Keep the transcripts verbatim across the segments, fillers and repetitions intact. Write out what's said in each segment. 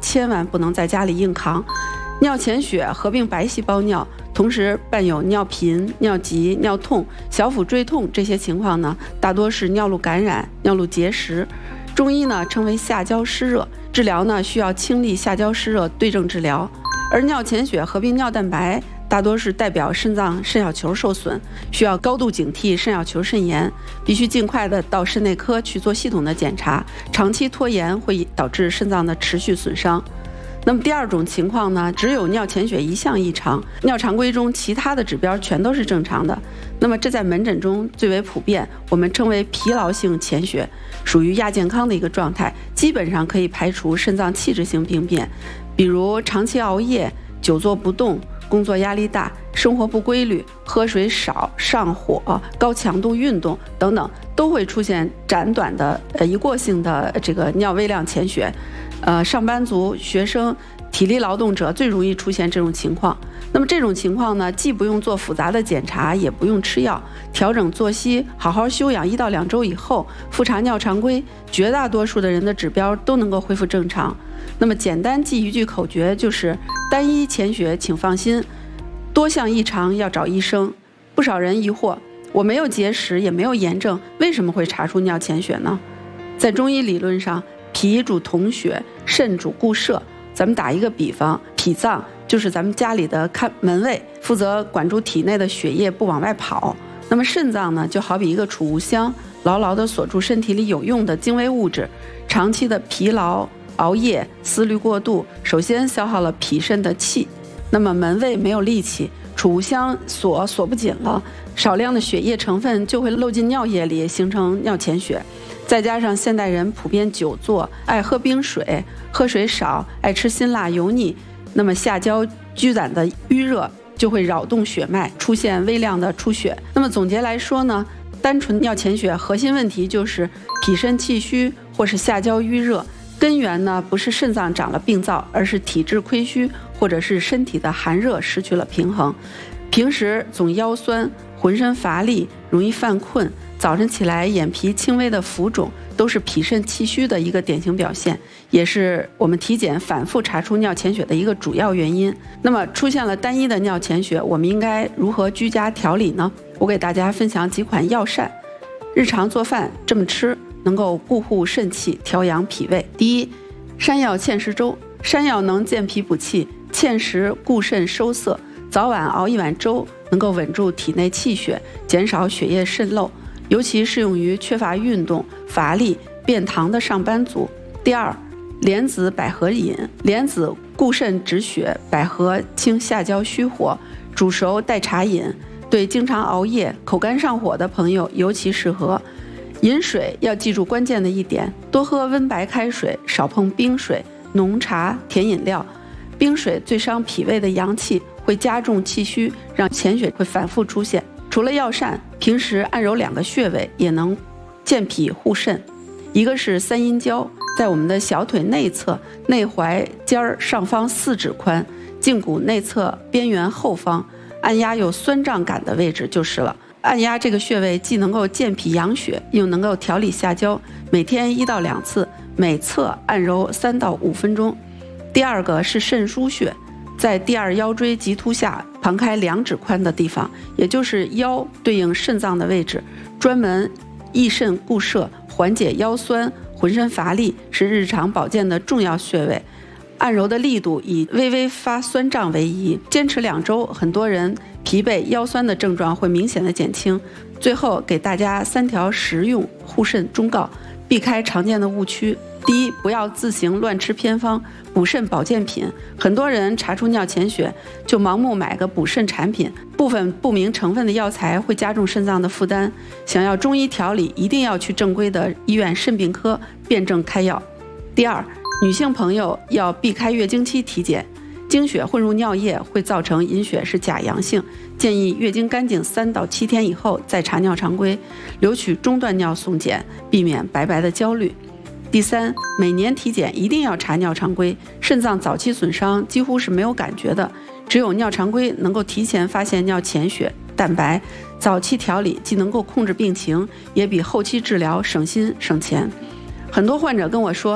千万不能在家里硬扛。尿潜血合并白细胞尿，同时伴有尿频、尿急、尿痛、小腹坠痛这些情况呢，大多是尿路感染、尿路结石。中医呢称为下焦湿热，治疗呢需要清利下焦湿热，对症治疗。而尿潜血合并尿蛋白，大多是代表肾脏肾小球受损，需要高度警惕肾小球肾炎，必须尽快的到肾内科去做系统的检查，长期拖延会导致肾脏的持续损伤。那么第二种情况呢，只有尿潜血一项异常，尿常规中其他的指标全都是正常的。那么这在门诊中最为普遍，我们称为疲劳性潜血，属于亚健康的一个状态，基本上可以排除肾脏器质性病变，比如长期熬夜、久坐不动、工作压力大、生活不规律、喝水少、上火、高强度运动等等，都会出现暂短的呃一过性的这个尿微量潜血。呃，上班族、学生、体力劳动者最容易出现这种情况。那么这种情况呢，既不用做复杂的检查，也不用吃药，调整作息，好好休养一到两周以后，复查尿常规，绝大多数的人的指标都能够恢复正常。那么简单记一句口诀，就是单一潜血请放心，多项异常要找医生。不少人疑惑，我没有结石也没有炎症，为什么会查出尿潜血呢？在中医理论上，脾主统血，肾主固摄。咱们打一个比方，脾脏就是咱们家里的看门卫，负责管住体内的血液不往外跑。那么肾脏呢，就好比一个储物箱，牢牢地锁住身体里有用的精微物质。长期的疲劳、熬夜、思虑过度，首先消耗了脾肾的气，那么门卫没有力气，储物箱锁锁不紧了，少量的血液成分就会漏进尿液里，形成尿潜血。再加上现代人普遍久坐，爱喝冰水，喝水少，爱吃辛辣油腻，那么下焦积攒的淤热就会扰动血脉，出现微量的出血。那么总结来说呢，单纯尿潜血核心问题就是脾肾气虚或是下焦淤热，根源呢不是肾脏长了病灶，而是体质亏虚或者是身体的寒热失去了平衡。平时总腰酸，浑身乏力，容易犯困，早晨起来眼皮轻微的浮肿，都是脾肾气虚的一个典型表现，也是我们体检反复查出尿潜血的一个主要原因。那么出现了单一的尿潜血，我们应该如何居家调理呢？我给大家分享几款药膳，日常做饭这么吃，能够固护肾气，调养脾胃。第一，山药芡实粥。山药能健脾补气，芡实固肾收涩，早晚熬一碗粥，能够稳住体内气血，减少血液渗漏，尤其适用于缺乏运动、乏力、便溏的上班族。第二，莲子百合饮。莲子固肾止血，百合清下焦虚火，煮熟代茶饮，对经常熬夜、口干上火的朋友尤其适合。饮水要记住关键的一点，多喝温白开水，少碰冰水、浓茶、甜饮料。冰水最伤脾胃的阳气，会加重气虚，让潜血会反复出现。除了药膳，平时按揉两个穴位也能健脾护肾。一个是三阴交，在我们的小腿内侧内踝尖儿上方四指宽，胫骨内侧边缘后方，按压有酸胀感的位置就是了。按压这个穴位既能够健脾养血，又能够调理下焦，每天一到两次，每侧按揉三到五分钟。第二个是肾腧穴，在第二腰椎棘突下旁开两指宽的地方，也就是腰对应肾脏的位置，专门益肾固摄，缓解腰酸、浑身乏力，是日常保健的重要穴位。按揉的力度以微微发酸胀为宜，坚持两周，很多人疲惫腰酸的症状会明显的减轻。最后给大家三条实用护肾忠告，避开常见的误区。第一，不要自行乱吃偏方、补肾保健品。很多人查出尿潜血就盲目买个补肾产品，部分不明成分的药材会加重肾脏的负担。想要中医调理，一定要去正规的医院肾病科辩证开药。第二，女性朋友要避开月经期体检，经血混入尿液会造成隐血是假阳性，建议月经干净三到七天以后再查尿常规，留取中断尿送检，避免白白的焦虑。第三，每年体检一定要查尿常规，肾脏早期损伤几乎是没有感觉的，只有尿常规能够提前发现尿潜血、蛋白，早期调理既能够控制病情，也比后期治疗省心省钱。很多患者跟我说，查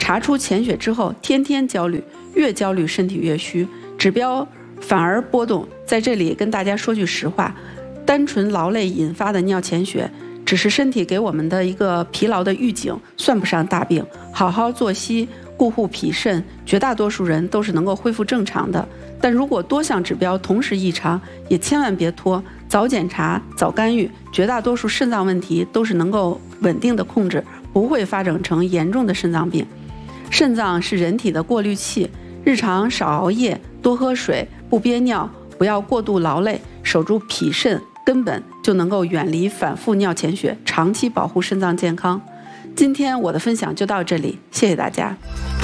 查出潜血之后，天天焦虑，越焦虑身体越虚，指标反而波动。在这里跟大家说句实话，单纯劳累引发的尿潜血只是身体给我们的一个疲劳的预警，算不上大病。好好作息，顾护脾肾，绝大多数人都是能够恢复正常的。但如果多项指标同时异常，也千万别拖，早检查早干预，绝大多数肾脏问题都是能够稳定的控制，不会发展成严重的肾脏病。肾脏是人体的过滤器，日常少熬夜，多喝水，不憋尿，不要过度劳累，守住脾肾根本就能够远离反复尿潜血，长期保护肾脏健康。今天我的分享就到这里，谢谢大家。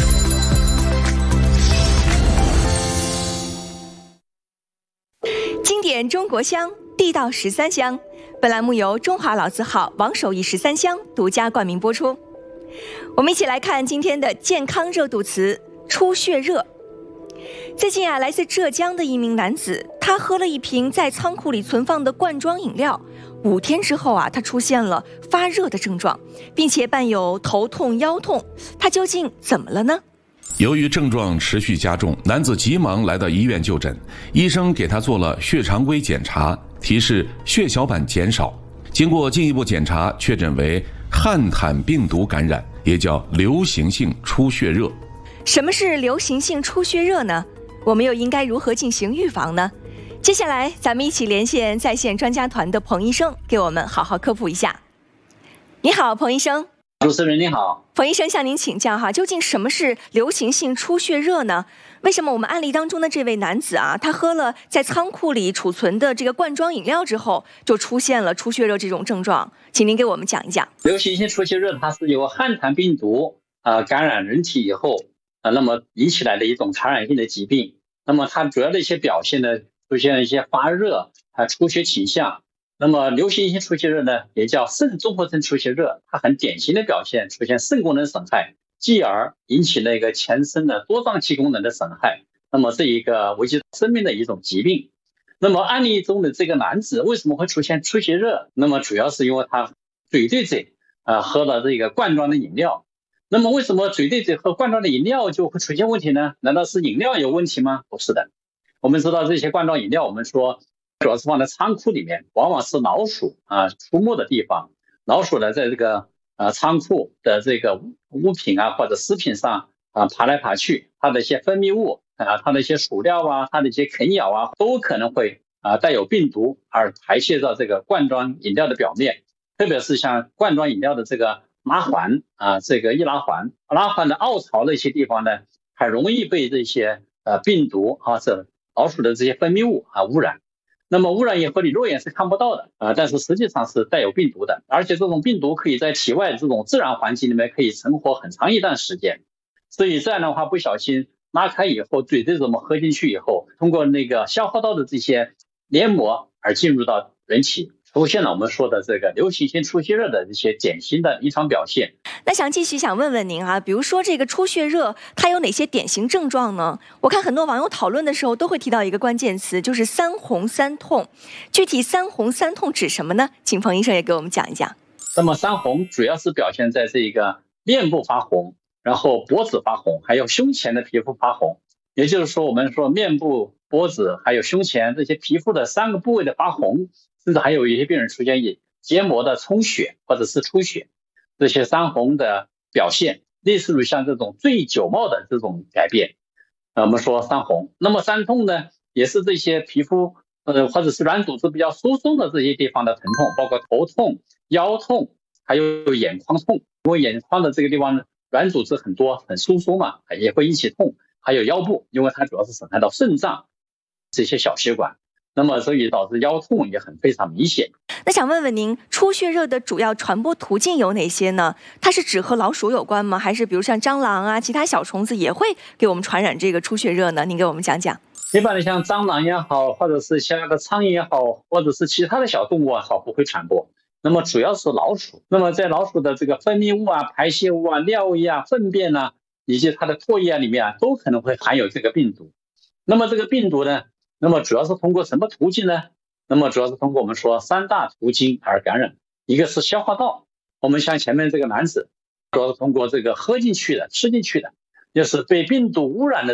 经典中国香，地道十三香。本栏目由中华老字号王守义十三香独家冠名播出。我们一起来看今天的健康热度词——出血热。最近啊，来自浙江的一名男子，他喝了一瓶在仓库里存放的罐装饮料，五天之后啊，他出现了发热的症状，并且伴有头痛、腰痛。他究竟怎么了呢？ 由于症状持续加重，男子急忙来到医院就诊，医生给他做了血常规检查，提示血小板减少。经过进一步检查，确诊为汉坦病毒感染，也叫流行性出血热。 什么是流行性出血热呢？我们又应该如何进行预防呢？接下来咱们一起连线在线专家团的彭医生，给我们好好科普一下。你好，彭医生。 主持人你好。 彭医生向您请教哈，究竟什么是流行性出血热呢？为什么我们案例当中的这位男子啊，他喝了在仓库里储存的这个罐装饮料之后，就出现了出血热这种症状？请您给我们讲一讲。 流行性出血热它是由汉坦病毒呃感染人体以后呃那么引起来的一种传染性的疾病。那么它主要的一些表现呢，出现一些发热啊、出血倾向。那么流行性出血热呢，也叫肾综合征出血热，它很典型的表现出现肾功能损害，继而引起那个全身的多脏器功能的损害。那么这一个危及生命的一种疾病。那么案例中的这个男子为什么会出现出血热？那么主要是因为他嘴对嘴啊、呃、喝了这个罐装的饮料。那么为什么嘴对嘴喝罐装的饮料就会出现问题呢？难道是饮料有问题吗？不是的。我们知道这些罐装饮料，我们说主要是放在仓库里面，往往是老鼠啊出没的地方。老鼠呢，在这个呃仓库的这个物品啊或者食品上啊爬来爬去，它的一些分泌物啊，它的一些鼠料啊，它的一些啃咬啊，都可能会啊带有病毒而排泄到这个罐装饮料的表面。特别是像罐装饮料的这个拉环啊，这个易拉环，拉环的凹槽的一些地方呢，很容易被这些呃病毒啊这老鼠的这些分泌物啊污染。那么污染以后你肉眼是看不到的啊，但是实际上是带有病毒的，而且这种病毒可以在体外这种自然环境里面可以存活很长一段时间。所以这样的话不小心拉开以后，嘴对怎么喝进去以后，通过那个消化道的这些黏膜而进入到人体，出现了我们说的这个流行性出血热的这些典型的临床表现。 那想继续想问问您啊，比如说这个出血热它有哪些典型症状呢？我看很多网友讨论的时候都会提到一个关键词，就是三红三痛。具体三红三痛指什么呢？请彭医生也给我们讲一讲。 那么三红主要是表现在这个面部发红，然后脖子发红，还有胸前的皮肤发红。也就是说我们说面部、脖子还有胸前这些皮肤的三个部位的发红，甚至还有一些病人出现以结膜的充血或者是出血，这些三红的表现类似于像这种醉酒貌的这种改变，呃，我们说三红。那么三痛呢，也是这些皮肤呃或者是软组织比较疏松的这些地方的疼痛，包括头痛、腰痛，还有眼眶痛。因为眼眶的这个地方软组织很多很疏松嘛，也会引起痛。还有腰部，因为它主要是损害到肾脏这些小血管，那么所以导致腰痛也很非常明显。 那想问问您，出血热的主要传播途径有哪些呢？它是只和老鼠有关吗？还是比如像蟑螂啊，其他小虫子也会给我们传染这个出血热呢？您给我们讲讲。 一般的像蟑螂也好，或者是像那个苍蝇也好，或者是其他的小动物也好，不会传播。那么主要是老鼠。那么在老鼠的这个分泌物啊、排泄物啊、尿液啊、粪便啊，以及它的唾液啊里面啊，都可能会含有这个病毒。那么这个病毒呢，那么主要是通过什么途径呢？那么主要是通过我们说三大途径而感染。一个是消化道，我们像前面这个男子主要是通过这个喝进去的、吃进去的，就是被病毒污染的